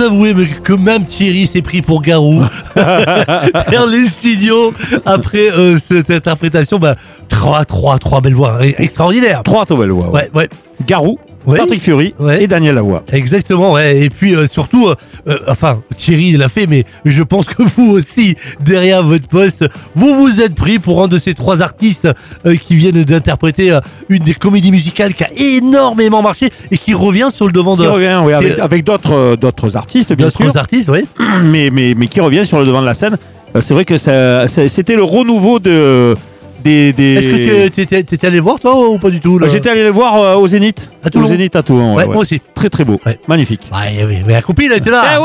vous avouer que même Thierry s'est pris pour Garou dans les studios après cette interprétation. Trois belles voix extraordinaires. Trois belles voix. Ouais. Garou, Ouais. Patrick Fury Ouais. et Daniel Lavoie. Exactement, ouais. Et puis surtout, Thierry l'a fait, mais je pense que vous aussi, derrière votre poste, vous vous êtes pris pour un de ces trois artistes qui viennent d'interpréter une des comédies musicales qui a énormément marché et qui revient sur le devant de... Qui revient, oui, avec d'autres artistes, bien sûr. D'autres artistes, oui. Mais qui revient sur le devant de la scène. C'est vrai que c'était le renouveau Est-ce que tu étais allé voir, toi, ou pas du tout là J'étais allé les voir au Zénith. À Toulon. Au Zénith à Toulon. Ouais, moi aussi. Très très beau. Ouais. Magnifique. Ouais, oui, mais la copine, elle était là.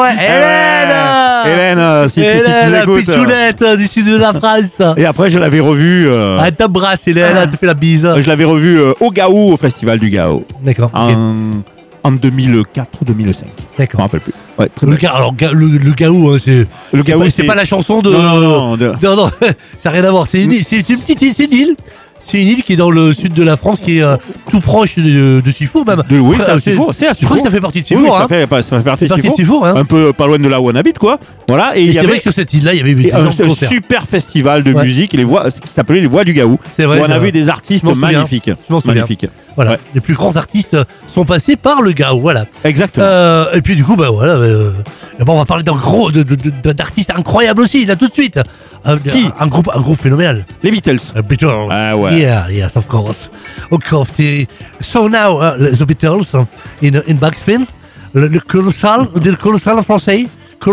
Hélène, si tu la écoutes. pitchounette du sud de la France. Et après, je l'avais revue. Elle t'embrasse, Hélène, elle te fait la bise. Je l'avais revue au Gaou, au festival du Gaou. D'accord. Ok. En 2004 ou 2005. Je me D'accord. rappelle plus. Ouais, très Le bien. Gaou, hein, c'est. Le Gaou, c'est pas la chanson de. Non. Non, ça n'a rien à voir. C'est une île, c'est une petite île, c'est une île. C'est une île qui est dans le sud de la France, qui est tout proche de Sifour même. Oui, c'est à Sifour. C'est à Je crois Sifour. que ça fait partie de Oui, Sifour. ça fait partie C'est de partie de Sifour. Sifour, hein. Un peu pas loin de là où on habite, quoi. Voilà. Et il y c'est vrai avait que sur cette île-là, il y avait des un gens de concerts. super festival de Ouais. musique, qui s'appelait les Voix du Gaou. C'est vrai, Où on c'est a vrai. vu des artistes Je m'en souviens. magnifiques. Je m'en souviens. Magnifiques. Voilà. Ouais. Les plus grands artistes sont passés par le Gaou. Voilà. Exactement. Et puis du coup, on va parler d'artistes incroyables aussi, là tout de suite. Qui un groupe fénoménal. Les Beatles. Beatles. Ah ouais. Yeah, yes, of course. So now, the Beatles in Backspin, le colossal en français.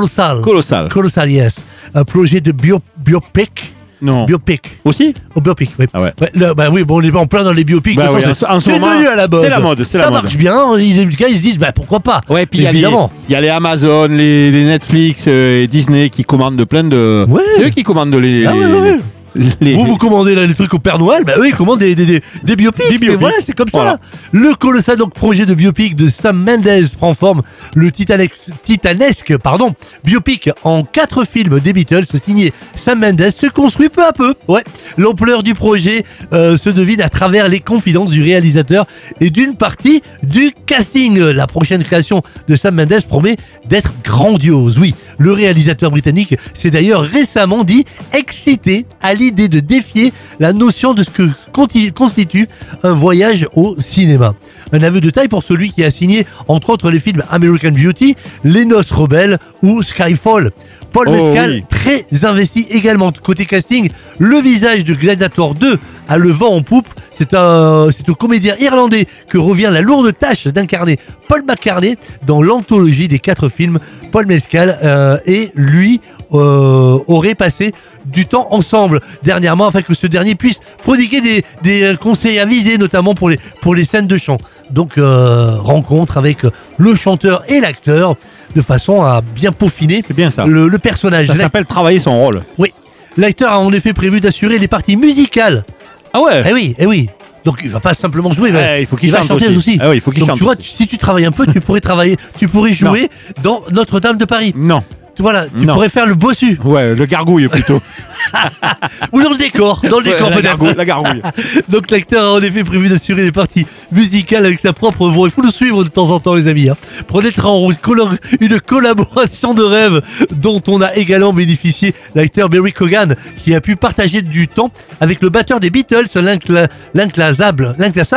Colossal, yes. Un projet de biopic. Non. Biopic. Aussi Biopic, oui. Ah ouais. Oui, on est en plein dans les biopics. Bah De toute oui, façon, en ce c'est moment, devenu à la mode. c'est la mode, c'est la Ça mode. marche bien. Les gars, ils se disent, pourquoi pas. Ouais, puis évidemment. il y a les Amazon, les Netflix et Disney qui commandent de plein de. Ouais. C'est eux qui commandent les. Ah ouais. les- Vous commandez là les trucs au Père Noël, eux ils commandent des biopics. Des biopics. Et voilà, c'est comme ça. Voilà. Là. Le colossal projet de biopic de Sam Mendes prend forme. Le titanesque biopic en 4 films des Beatles signé Sam Mendes se construit peu à peu. Ouais, l'ampleur du projet se devine à travers les confidences du réalisateur et d'une partie du casting. La prochaine création de Sam Mendes promet d'être grandiose. Oui, le réalisateur britannique s'est d'ailleurs récemment dit excité à l'idée de défier la notion de ce que constitue un voyage au cinéma. Un aveu de taille pour celui qui a signé entre autres les films American Beauty, Les Noces Rebelles ou Skyfall. Paul Mescal, oui. très investi également. Côté casting, le visage de Gladiator 2 a le vent en poupe. C'est au comédien irlandais que revient la lourde tâche d'incarner Paul McCartney dans l'anthologie des 4 films. Paul Mescal et lui auraient passé du temps ensemble dernièrement afin que ce dernier puisse prodiguer des conseils avisés, notamment pour les scènes de chant. Donc rencontre avec le chanteur et l'acteur de façon à bien peaufiner C'est bien ça. le personnage. Ça s'appelle travailler son rôle. Oui, l'acteur a en effet prévu d'assurer les parties musicales. Ah ouais. Eh oui. Donc il va pas simplement jouer, Il faut qu'il va chante chanter aussi. Ah oui, il faut qu'il Donc chante. tu vois, aussi. si tu travailles un peu, tu pourrais jouer dans Notre-Dame de Paris. Non. Voilà, tu Non. pourrais faire le bossu. Ouais, le gargouille plutôt. Ou dans le décor, Ouais, peut-être. la gargouille. Donc l'acteur a en effet prévu d'assurer les parties musicales avec sa propre voix. Il faut nous suivre de temps en temps, les amis. Pour être en rose, une collaboration de rêve dont on a également bénéficié l'acteur Barry Cogan, qui a pu partager du temps avec le batteur des Beatles, l'inclassable,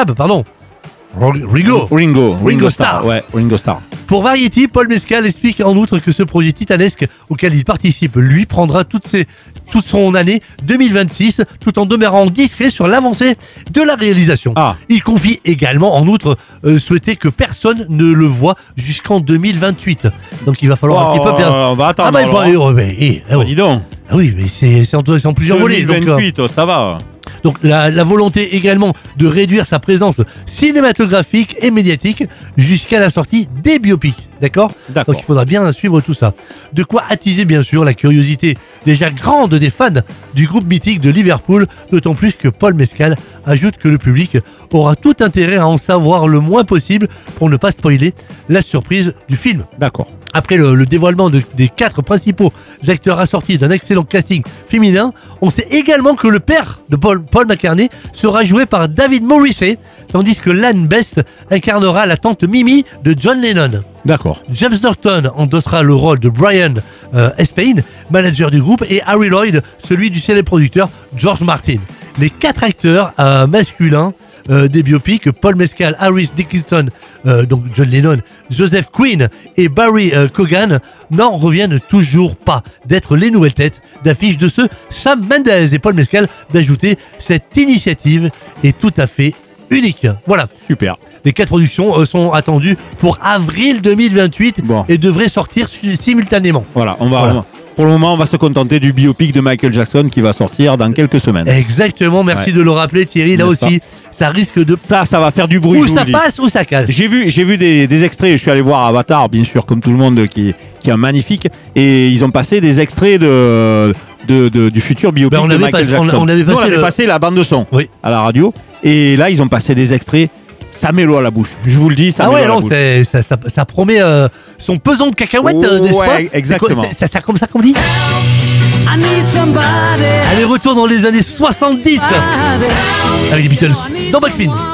Ringo Starr. Ouais, Ringo Starr. Pour Variety, Paul Mescal explique en outre que ce projet titanesque auquel il participe, lui, prendra toute son année 2026, tout en demeurant discret sur l'avancée de la réalisation. Ah. Il confie également, en outre, souhaiter que personne ne le voit jusqu'en 2028. Donc il va falloir un petit peu perdre. On va attendre. Ah bah il faut... alors. dis donc. Ah oui, mais c'est en plusieurs volets. Donc, 2028, ça va. donc la volonté également de réduire sa présence cinématographique et médiatique jusqu'à la sortie des biopics. D'accord. Donc il faudra bien suivre tout ça. De quoi attiser bien sûr la curiosité déjà grande des fans du groupe mythique de Liverpool, d'autant plus que Paul Mescal ajoute que le public aura tout intérêt à en savoir le moins possible pour ne pas spoiler la surprise du film. D'accord. Après le dévoilement des 4 principaux acteurs assortis d'un excellent casting féminin, on sait également que le père de Paul McCartney sera joué par David Morrissey, tandis que Lan Best incarnera la tante Mimi de John Lennon. D'accord. James Norton endossera le rôle de Brian Espane, manager du groupe, et Harry Lloyd, celui du célèbre producteur George Martin. Les 4 acteurs masculins des biopics, Paul Mescal, Harris Dickinson, donc John Lennon, Joseph Quinn et Barry Cogan, n'en reviennent toujours pas d'être les nouvelles têtes d'affiche de ce Sam Mendes. Et Paul Mescal d'ajouter cette initiative est tout à fait unique. Voilà. Super. Les 4 productions sont attendues pour avril 2028 et devraient sortir simultanément. Voilà, pour le moment, on va se contenter du biopic de Michael Jackson qui va sortir dans quelques semaines. Exactement, merci de le rappeler Thierry. Là aussi, ça risque de... Ça va faire du bruit. Ou ça passe ou ça casse. J'ai vu des extraits, je suis allé voir Avatar, bien sûr, comme tout le monde, qui est magnifique. Et ils ont passé des extraits du futur biopic de Michael Jackson. On avait passé la bande de son à la radio. Et là, ils ont passé des extraits. Ça met l'eau à la bouche. Je vous le dis, ça met l'eau à la bouche. Ça promet son pesant de cacahuètes, n'est-ce pas? Ouais, exactement. C'est comme ça qu'on dit. Allez, retour dans les années 70 avec les Beatles dans Backspin.